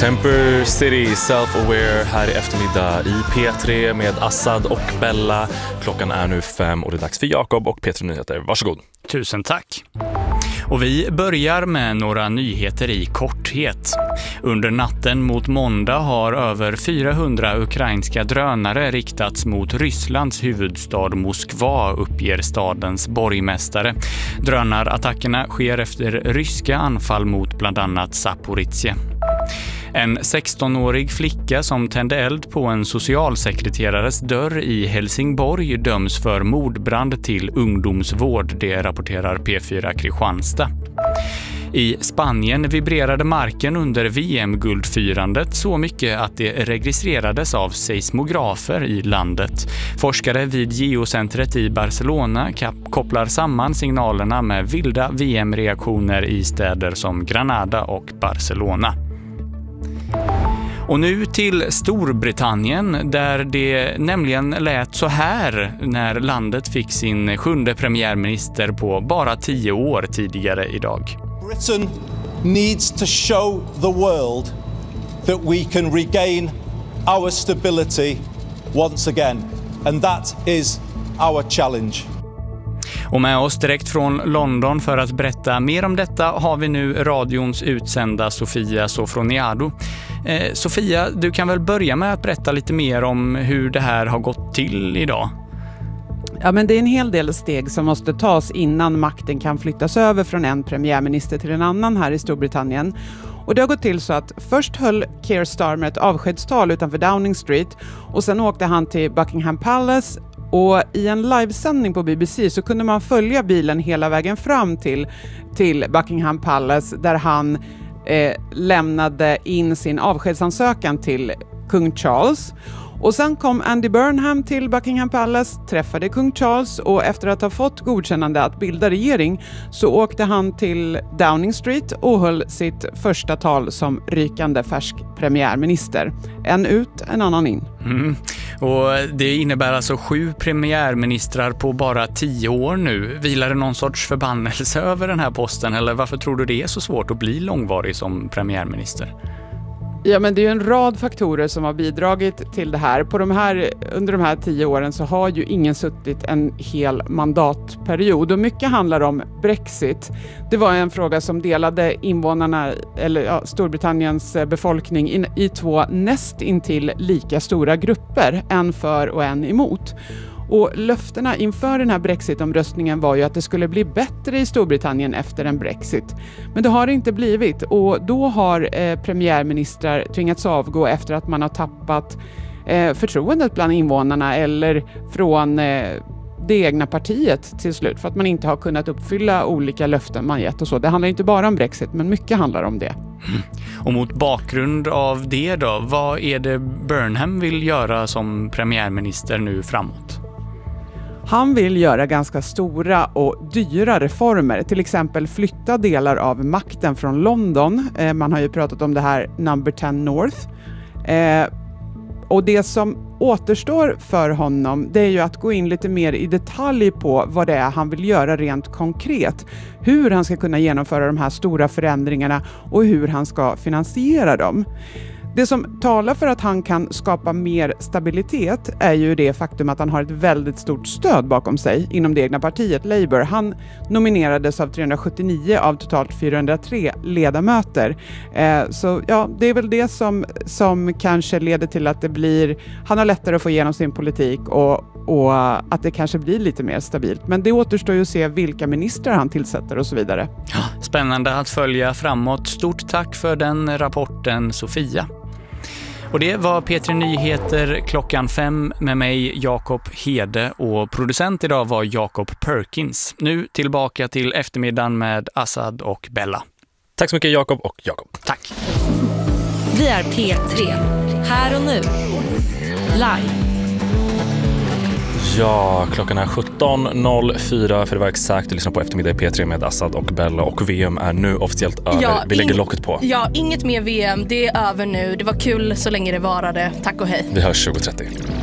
Temper City, Self-Aware här i eftermiddag i P3 med Assad och Bella. Klockan är nu 5 och det är dags för Jakob och P3 Nyheter. Varsågod. Tusen tack. Och vi börjar med några nyheter i korthet. Under natten mot måndag har över 400 ukrainska drönare riktats mot Rysslands huvudstad Moskva, uppger stadens borgmästare. Drönarattackerna sker efter ryska anfall mot bland annat Zaporizjzja. En 16-årig flicka som tände eld på en socialsekreterares dörr i Helsingborg döms för mordbrand till ungdomsvård, det rapporterar P4 Kristianstad. I Spanien vibrerade marken under VM-guldfirandet så mycket att det registrerades av seismografer i landet. Forskare vid Geocentret i Barcelona kopplar samman signalerna med vilda VM-reaktioner i städer som Granada och Barcelona. Och nu till Storbritannien, där det nämligen lät så här när landet fick sin 7:e premiärminister på bara 10 år tidigare idag. Britain needs to show the world that we can regain our stability once again, and that is our challenge. Och med oss direkt från London för att berätta mer om detta har vi nu radions utsända Sofia Sofroniado. Sofia, du kan väl börja med att berätta lite mer om hur det här har gått till idag? Ja, men det är en hel del steg som måste tas innan makten kan flyttas över från en premiärminister till en annan här i Storbritannien. Och det har gått till så att först höll Keir Starmer ett avskedstal utanför Downing Street och sen åkte han till Buckingham Palace. Och i en livesändning på BBC så kunde man följa bilen hela vägen fram till Buckingham Palace där han lämnade in sin avskedsansökan till kung Charles. Och sen kom Andy Burnham till Buckingham Palace, träffade kung Charles och efter att ha fått godkännande att bilda regering så åkte han till Downing Street och höll sitt första tal som rykande färsk premiärminister. En ut, en annan in. Och det innebär alltså 7 premiärministrar på bara 10 år nu. Vilar det någon sorts förbannelse över den här posten eller varför tror du det är så svårt att bli långvarig som premiärminister? Ja, men det är ju en rad faktorer som har bidragit till det här. Under de här 10 åren så har ju ingen suttit en hel mandatperiod och mycket handlar om Brexit. Det var en fråga som delade invånarna, Storbritanniens befolkning i 2 nästintill lika stora grupper, en för och en emot. Och löftena inför den här Brexit-omröstningen var ju att det skulle bli bättre i Storbritannien efter en Brexit. Men det har det inte blivit och då har premiärministrar tvingats avgå efter att man har tappat förtroendet bland invånarna eller från det egna partiet till slut för att man inte har kunnat uppfylla olika löften man gett och så. Det handlar inte bara om Brexit men mycket handlar om det. Och mot bakgrund av det då, vad är det Burnham vill göra som premiärminister nu framåt? Han vill göra ganska stora och dyra reformer, till exempel flytta delar av makten från London. Man har ju pratat om det här Number 10 North. Och det som återstår för honom det är ju att gå in lite mer i detalj på vad det är han vill göra rent konkret. Hur han ska kunna genomföra de här stora förändringarna och hur han ska finansiera dem. Det som talar för att han kan skapa mer stabilitet är ju det faktum att han har ett väldigt stort stöd bakom sig inom det egna partiet Labour. Han nominerades av 379 av totalt 403 ledamöter. Så ja, det är väl det som kanske leder till att han har lättare att få igenom sin politik och att det kanske blir lite mer stabilt. Men det återstår ju att se vilka ministrar han tillsätter och så vidare. Spännande att följa framåt. Stort tack för den rapporten, Sofia. Och det var P3 Nyheter klockan 5 med mig, Jakob Hede, och producent idag var Jakob Perkins. Nu tillbaka till eftermiddagen med Assad och Bella. Tack så mycket Jakob och Jakob. Tack. Vi är P3, här och nu, live. Ja, klockan är 17.04 för det var exakt att lyssna på eftermiddag i P3 med Assad och Bella och VM är nu officiellt över. Ja, vi lägger locket på. Ja, inget mer VM, det är över nu. Det var kul så länge det varade. Tack och hej. Vi hörs 20.30.